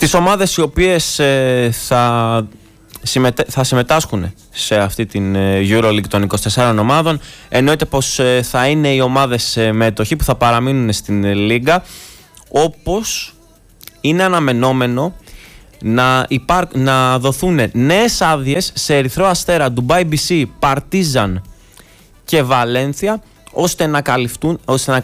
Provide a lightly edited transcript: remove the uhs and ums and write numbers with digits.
Στις ομάδες οι οποίες θα συμμετάσχουν σε αυτή την EuroLeague των 24 ομάδων, εννοείται πως θα είναι οι ομάδες μετοχή που θα παραμείνουν στην Λίγκα, όπως είναι αναμενόμενο να δοθούν νέες άδειες σε Ερυθρό Αστέρα, Dubai BC, Partizan και Βαλένθια, ώστε να